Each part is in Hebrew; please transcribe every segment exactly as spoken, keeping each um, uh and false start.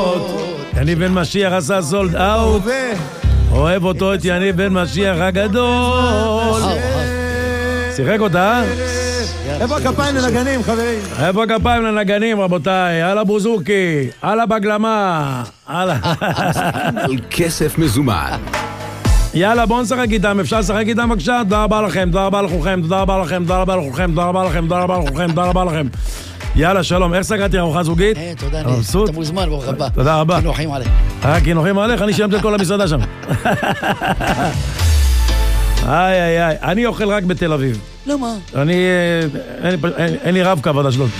יניב בן משיח עשה סולד אאוט. אוהב אותו את יניב בן משיח הגדול. שיחק אותה? איפה הכפיים לנגנים, חברים? איפה הכפיים לנגנים, רבותיי? על הבוזוקי, על הבגלמה, על כסף מזומן. יאללה, בואו נשחק איתם, אפשר לשחק איתם בבקשה? תודה רבה לכם, תודה רבה לכולכם, תודה רבה לכם, תודה רבה לכולכם, תודה רבה לכם, תודה רבה לכולכם, תודה רבה לכם. יאללה, שלום, איך סגרתי ארוחה זוגית? אה, תודה, ניר. אתה מוזמן, ברוך הבא. תודה רבה. כינוחים עליך. אה, כינוחים עליך? אני שילמתי את כל המסעדה שם. איי, איי, איי. אני אוכל רק בתל אביב. למה? אני... אין לי רב-קו עד אשדוד.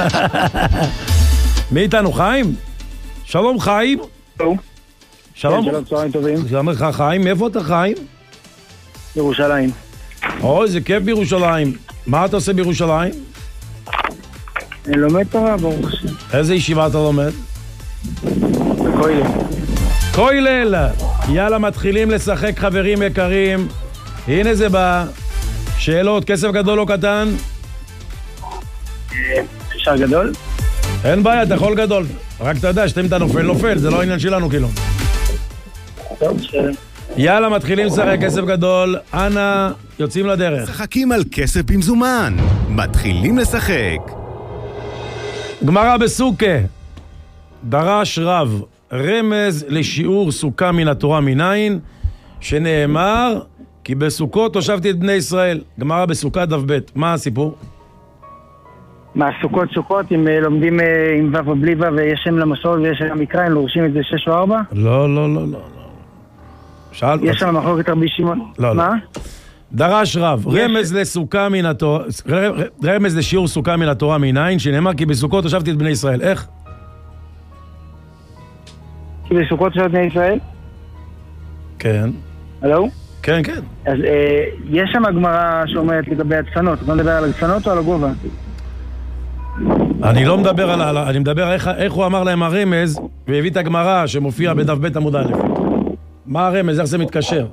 מי איתנו? חיים? שלום, חיים. שלום. שלום. שלום, צהריים טובים. שלום לך, חיים. מאיפה אתה, חיים? ירושלים. אוי, זה כיף בירושלים. מה אתה עושה בירושלים? אני לומד תורה, ברוך השם. איזה ישיבה אתה לומד? בכולל. כולל! יאללה, מתחילים לשחק, חברים יקרים. הנה זה בא. שאלות, כסף גדול או קטן? אפשר גדול? אין בעיה, אתה יכול גדול. רק אתה יודע, שאתם אתה נופל, נופל. זה לא העניין שלנו, כאילו. טוב, שאלה. יאללה, מתחילים לשחק, כסף גדול. אנא, יוצאים לדרך. משחקים על כסף במזומן. מתחילים לשחק. גמרא בסוכה. דרש רב רמז לשיעור סוכה מן התורה מניין, שנאמר כי בסוכות הושבתי את בני ישראל. גמרא בסוכה דף ב'. מה הסיפור? מה, סוכות סוכות, אם אה, לומדים אה, עם ו' או בלי ו' ויש שם למסורת ויש שם מקרא, הם לורשים את זה שש או ארבע? לא, לא, לא, לא. שאל... יש שם מחלוקת רבי שמעון. לא, מה? לא. דרש רב, רמז לסוכה מן התורה, רמז לשיעור סוכה מן התורה מניין, שנאמר כי בסוכות הושבתי את בני ישראל. איך? כי בסוכות של בני ישראל? כן. הלו? כן, כן. אז אה, יש שם הגמרא שאומרת לגבי הדפנות. אתה מדבר על הדפנות או על הגובה? אני לא מדבר על... על- אני מדבר איך, איך הוא אמר להם הרמז, והביא את הגמרא שמופיע בדף ב' עמוד א'. מה הרמז? איך זה מתקשר?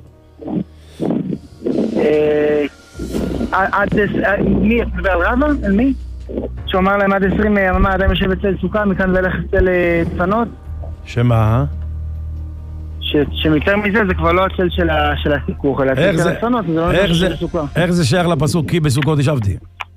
אה, עד... אה, מי? אתה מדבר על רבא? על מי? שהוא אמר להם עד עשרים יממה אדם יושב אצל סוכה, מכאן ואילך אצל אה, דפנות? שמה? ש- שמיותר מזה זה כבר לא הצל של, ה- של הסיכוך, אלא איך הצל של זה? הדפנות, זה לא איך הצל זה? של הסוכה. איך זה שייך לפסוק כי בסוכות ישבתי?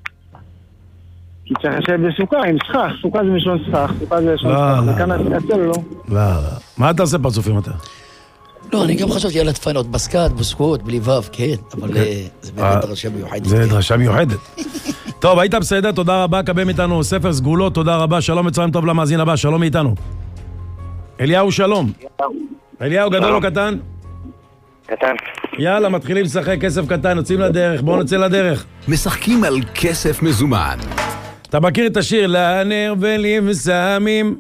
כי צריך לשבת בסוכה, עם סכך, סוכה זה משון סכך, סוכה זה לשון לא, סכך, לא. וכאן הצל לא. לא, לא. מה אתה עושה פרצופים אתה? לא, אני גם חשבתי על הדפנות, בסקת, בסקות, בלי ו', כן, אבל אה, זה באמת דרשה מיוחדת. זה כן. דרשה מיוחדת. טוב, היית בסדר, תודה רבה, קבל מאיתנו ספר סגולות, תודה רבה, שלום וצהריים טוב למאזין הבא, שלום מאיתנו. אליהו, שלום. אליהו, גדול או קטן? קטן. יאללה, מתחילים לשחק, כסף קטן, יוצאים לדרך, בואו נצא לדרך. משחקים על כסף מזומן. אתה מכיר את השיר, לנר ולבשמים?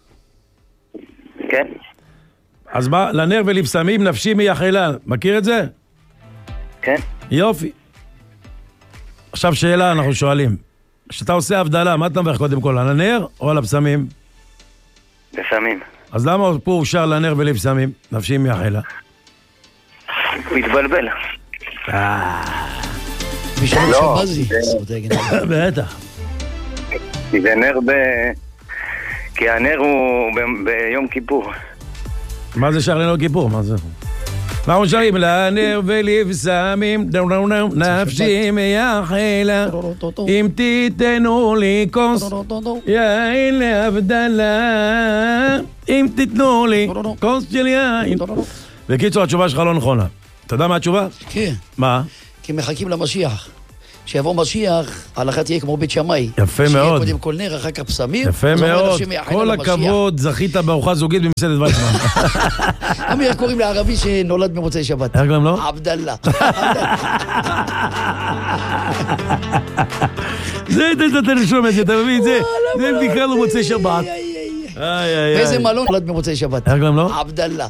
כן. אז מה, לנר ולבשמים נפשי מייחלה, מכיר את זה? כן. יופי. עכשיו שאלה אנחנו שואלים. כשאתה עושה הבדלה, מה אתה מברך קודם כל, על הנר או על הבשמים? בסמים. אז למה פה הוא שר לנר ולבשמים? נפשי מייחלה. מתבלבל. בשלום לא, שבזי. זה- בטח. כי זה נר ב... כי הנר הוא ב- ביום כיפור. מה זה שר לנר כיפור? מה זה? אנחנו שרים לנר ולבשמים, דו דו דו, נפשי מייחלה, אם תיתנו לי כוס יין להבדלה, אם תיתנו לי כוס של יין. בקיצור, התשובה שלך לא נכונה. אתה יודע מה התשובה? כן, מה? כי מחכים למשיח. כשיבוא משיח, ההלכה תהיה כמו בית שמאי. יפה מאוד. שיהיה קודם כל נר, אחר כך פסמים. יפה אז אומר מאוד. השם יאחל כל למשיח. הכבוד, זכית בארוחה זוגית במסעדת ויצמן. אמיר, קוראים לערבי שנולד במוצאי שבת. איך קוראים לו? עבדאללה. זה, אתה נשום את זה, אתה מבין? זה, זה נקרא לו מוצאי שבת. איי, איי, איי. באיזה מלון נולד במוצאי שבת? איך קוראים לו? עבדאללה.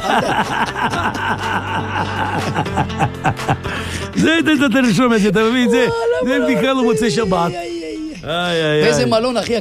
זה, אתה נשום את זה, אתה מבין? זה, זה נקרא לו מוצאי שבת. איי, איי, איי. באיזה מלון, אחי?